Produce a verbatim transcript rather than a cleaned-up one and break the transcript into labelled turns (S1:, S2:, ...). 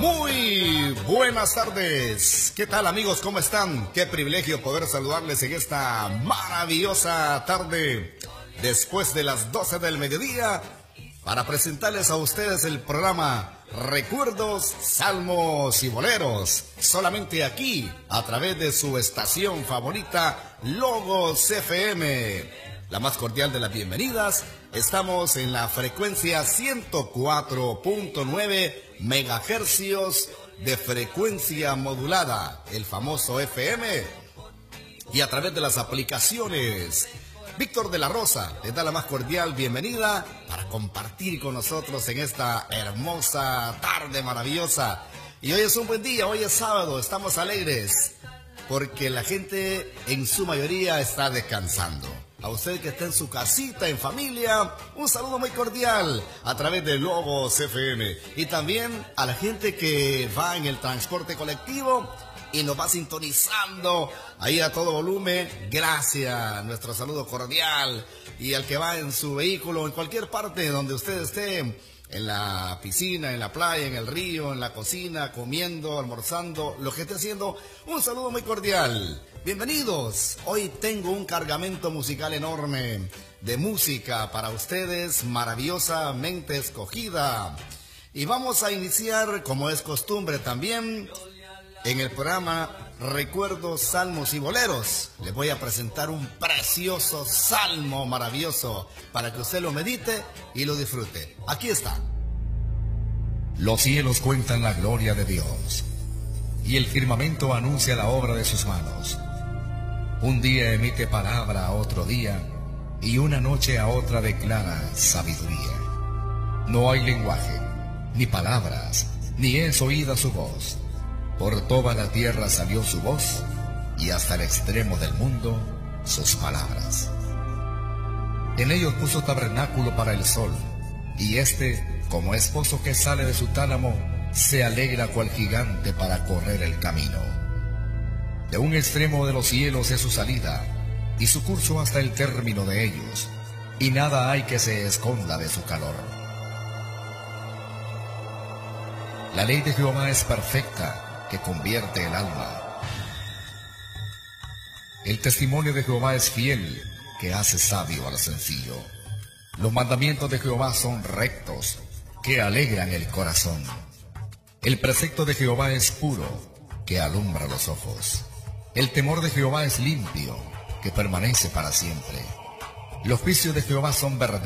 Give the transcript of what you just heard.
S1: Muy buenas tardes. ¿Qué tal, amigos? ¿Cómo están? Qué privilegio poder saludarles en esta maravillosa tarde después de las doce del mediodía para presentarles a ustedes el programa Recuerdos, Salmos y Boleros, solamente aquí a través de su estación favorita Logos F M. La más cordial de las bienvenidas. Estamos en la frecuencia ciento cuatro punto nueve megahercios de frecuencia modulada, el famoso F M, y a través de las aplicaciones. Víctor de la Rosa les da la más cordial bienvenida para compartir con nosotros en esta hermosa tarde maravillosa. Y hoy es un buen día, hoy es sábado, estamos alegres porque la gente en su mayoría está descansando. A usted que está en su casita, en familia, un saludo muy cordial a través de Logos F M. Y también a la gente que va en el transporte colectivo y nos va sintonizando ahí a todo volumen. Gracias, nuestro saludo cordial. Y al que va en su vehículo, en cualquier parte donde usted esté, en la piscina, en la playa, en el río, en la cocina, comiendo, almorzando, lo que esté haciendo, un saludo muy cordial. Bienvenidos. Hoy tengo un cargamento musical enorme de música para ustedes, maravillosamente escogida. Y vamos a iniciar, como es costumbre también, en el programa Recuerdos, Salmos y Boleros. Les voy a presentar un precioso salmo maravilloso para que usted lo medite y lo disfrute. Aquí está.
S2: Los cielos cuentan la gloria de Dios, y el firmamento anuncia la obra de sus manos. Un día emite palabra a otro día, y una noche a otra declara sabiduría. No hay lenguaje, ni palabras, ni es oída su voz. Por toda la tierra salió su voz, y hasta el extremo del mundo sus palabras. En ellos puso tabernáculo para el sol, y éste, como esposo que sale de su tálamo, se alegra cual gigante para correr el camino. De un extremo de los cielos es su salida, y su curso hasta el término de ellos, y nada hay que se esconda de su calor. La ley de Jehová es perfecta, que convierte el alma. El testimonio de Jehová es fiel, que hace sabio al sencillo. Los mandamientos de Jehová son rectos, que alegran el corazón. El precepto de Jehová es puro, que alumbra los ojos. El temor de Jehová es limpio, que permanece para siempre. Los juicios de Jehová son verdad.